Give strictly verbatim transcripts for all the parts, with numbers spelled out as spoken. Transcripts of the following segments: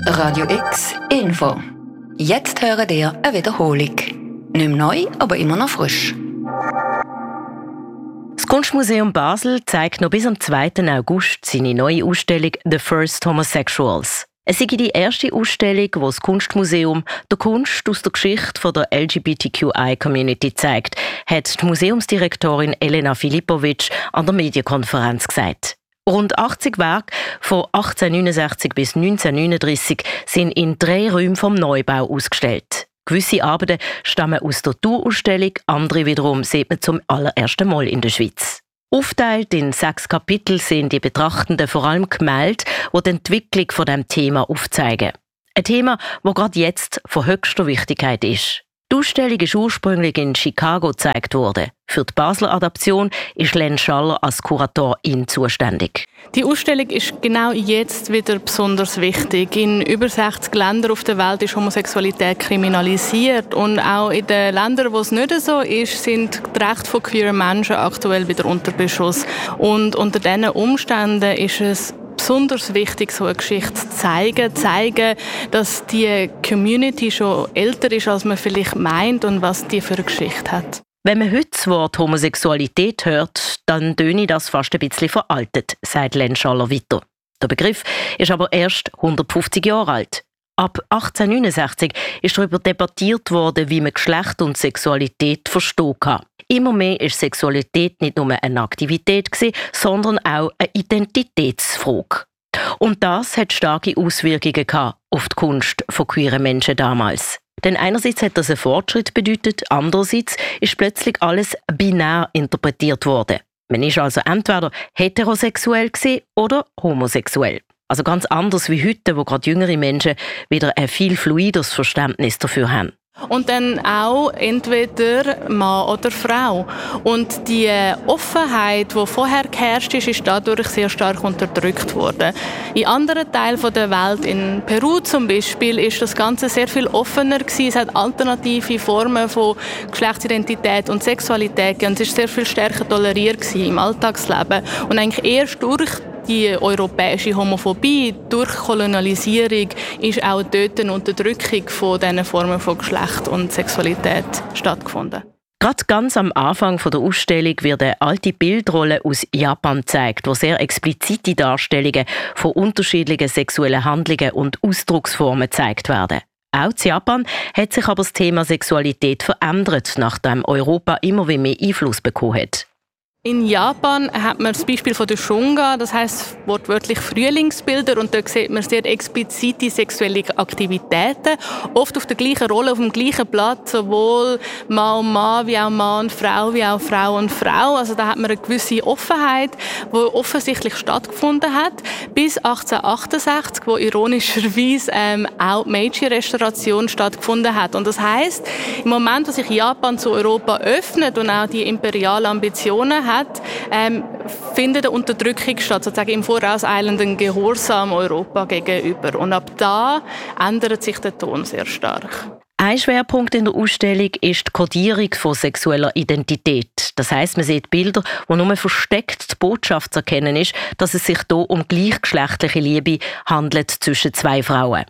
Radio X Info. Jetzt hören ihr eine Wiederholung. Nicht mehr neu, aber immer noch frisch. Das Kunstmuseum Basel zeigt noch bis am zweiten August seine neue Ausstellung «The First Homosexuals». Es ist die erste Ausstellung, wo das Kunstmuseum der Kunst aus der Geschichte der L G B T Q I-Community zeigt, hat die Museumsdirektorin Elena Filipovic an der Medienkonferenz gesagt. Rund achtzig Werke von achtzehnhundertneunundsechzig bis neunzehnhundertneununddreißig sind in drei Räumen vom Neubau ausgestellt. Gewisse Arbeiten stammen aus der Tourausstellung, andere wiederum sieht man zum allerersten Mal in der Schweiz. Aufteilt in sechs Kapitel sind die Betrachtenden vor allem Gemälde, die die Entwicklung von diesem Thema aufzeigen. Ein Thema, das gerade jetzt von höchster Wichtigkeit ist. Die Ausstellung ist ursprünglich in Chicago gezeigt worden. Für die Basler Adaption ist Len Schaller als Kuratorin zuständig. Die Ausstellung ist genau jetzt wieder besonders wichtig. In über sechzig Ländern auf der Welt ist Homosexualität kriminalisiert. Und auch in den Ländern, wo es nicht so ist, sind die Rechte von queeren Menschen aktuell wieder unter Beschuss. Und unter diesen Umständen ist es besonders wichtig, so eine Geschichte zu zeigen, zeigen, dass die Community schon älter ist, als man vielleicht meint und was die für eine Geschichte hat. Wenn man heute das Wort Homosexualität hört, dann töne das fast ein bisschen veraltet, sagt Len Schaller weiter. Der Begriff ist aber erst hundertfünfzig Jahre alt. Ab achtzehnhundertneunundsechzig ist darüber debattiert worden, wie man Geschlecht und Sexualität verstehen kann. Immer mehr ist Sexualität nicht nur eine Aktivität gewesen, sondern auch eine Identitätsfrage. Und das hat starke Auswirkungen gehabt auf die Kunst von queeren Menschen damals. Denn einerseits hat das einen Fortschritt bedeutet, andererseits ist plötzlich alles binär interpretiert worden. Man ist also entweder heterosexuell gewesen oder homosexuell. Also ganz anders wie heute, wo gerade jüngere Menschen wieder ein viel fluideres Verständnis dafür haben. Und dann auch entweder Mann oder Frau. Und die Offenheit, die vorher geherrscht ist, ist dadurch sehr stark unterdrückt worden. In anderen Teilen der Welt, in Peru zum Beispiel, ist das Ganze sehr viel offener gewesen. Es hat alternative Formen von Geschlechtsidentität und Sexualität gegeben. Und es ist sehr viel stärker toleriert gewesen im Alltagsleben. Und eigentlich erst durch die europäische Homophobie, durch Kolonialisierung, ist auch dort eine Unterdrückung von diesen Formen von Geschlecht und Sexualität stattgefunden. Gerade ganz am Anfang der Ausstellung wird eine alte Bildrolle aus Japan gezeigt, wo sehr explizite Darstellungen von unterschiedlichen sexuellen Handlungen und Ausdrucksformen gezeigt werden. Auch in Japan hat sich aber das Thema Sexualität verändert, nachdem Europa immer mehr Einfluss bekommen hat. In Japan hat man das Beispiel von der Shunga, das heisst wortwörtlich Frühlingsbilder, und dort sieht man sehr explizite sexuelle Aktivitäten, oft auf der gleichen Rolle, auf dem gleichen Blatt, sowohl Mann und Mann, wie auch Mann und Frau, wie auch Frau und Frau. Also da hat man eine gewisse Offenheit, die offensichtlich stattgefunden hat, bis achtzehnhundertachtundsechzig, wo ironischerweise ähm, auch die Meiji-Restauration stattgefunden hat. Und das heisst, im Moment, wo sich Japan zu Europa öffnet und auch die imperialen Ambitionen hat, ähm, findet eine Unterdrückung statt, sozusagen im vorauseilenden Gehorsam Europa gegenüber. Und ab da ändert sich der Ton sehr stark. Ein Schwerpunkt in der Ausstellung ist die Kodierung von sexueller Identität. Das heisst, man sieht Bilder, wo nur versteckt die Botschaft zu erkennen ist, dass es sich hier um gleichgeschlechtliche Liebe handelt zwischen zwei Frauen.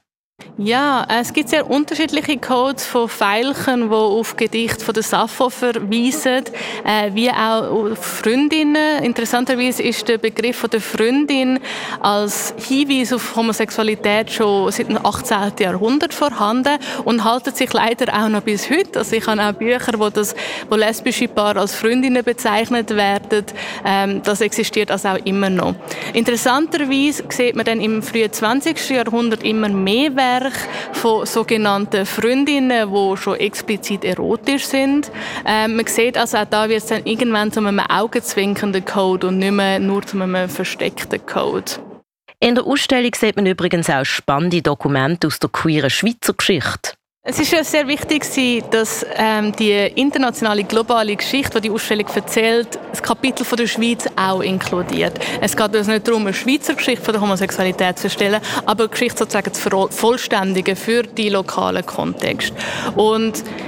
Ja, es gibt sehr unterschiedliche Codes von Veilchen, die auf Gedichte von der Sappho verweisen, äh, wie auch auf Freundinnen. Interessanterweise ist der Begriff von der Freundin als Hinweis auf Homosexualität schon seit dem achtzehnten Jahrhundert vorhanden und haltet sich leider auch noch bis heute. Also ich habe auch Bücher, wo, das, wo lesbische Paare als Freundinnen bezeichnet werden. Ähm, das existiert also auch immer noch. Interessanterweise sieht man dann im frühen zwanzigsten Jahrhundert immer mehr Werke von sogenannten Freundinnen, die schon explizit erotisch sind. Ähm, man sieht also auch da wird es dann irgendwann zu einem augenzwinkernden Code und nicht mehr nur zu einem versteckten Code. In der Ausstellung sieht man übrigens auch spannende Dokumente aus der queeren Schweizer Geschichte. Es ist ja sehr wichtig, dass ähm, die internationale, globale Geschichte, die die Ausstellung erzählt, das Kapitel von der Schweiz auch inkludiert. Es geht also nicht darum, eine Schweizer Geschichte von der Homosexualität zu erstellen, aber eine Geschichte sozusagen zu vervollständigen für die lokalen Kontext. Und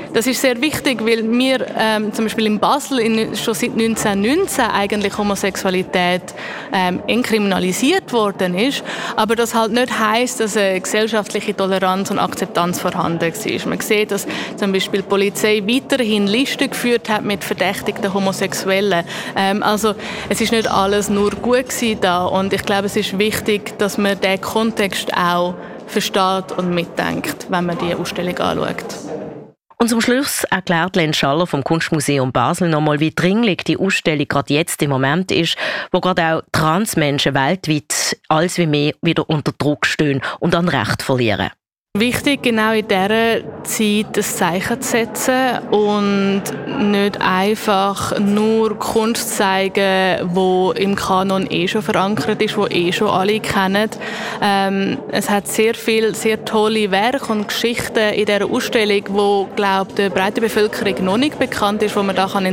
Das ist sehr wichtig, weil wir ähm, zum Beispiel in Basel in, schon seit neunzehnhundertneunzehn eigentlich Homosexualität ähm, entkriminalisiert worden ist, aber das halt nicht heisst, dass eine gesellschaftliche Toleranz und Akzeptanz vorhanden ist. Man sieht, dass zum Beispiel die Polizei weiterhin Listen geführt hat mit verdächtigten Homosexuellen. Ähm, also es ist nicht alles nur gut gewesen da und ich glaube, es ist wichtig, dass man diesen Kontext auch versteht und mitdenkt, wenn man die Ausstellung anschaut. Und zum Schluss erklärt Len Schaller vom Kunstmuseum Basel nochmal, wie dringlich die Ausstellung gerade jetzt im Moment ist, wo gerade auch Transmenschen weltweit als wie mehr wieder unter Druck stehen und an Recht verlieren. Wichtig, genau in dieser Zeit ein Zeichen zu setzen und nicht einfach nur Kunst zu zeigen, die im Kanon eh schon verankert ist, die eh schon alle kennen. Ähm, es hat sehr viele, sehr tolle Werke und Geschichten in dieser Ausstellung, die, glaube ich, der breiten Bevölkerung noch nicht bekannt ist, wo man da kann